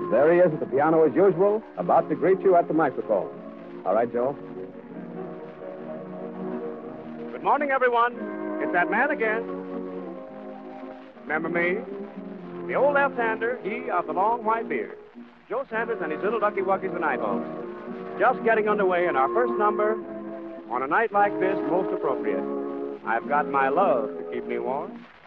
There he is at the piano as usual, about to greet you at the microphone. All right, Joe. Good morning, everyone. It's that man again. Remember me? The old left-hander, he of the long white beard. Joe Sanders and his little ducky wuckies and eyeballs. Just getting underway in our first number. On a night like this, most appropriate. I've got my love to keep me warm.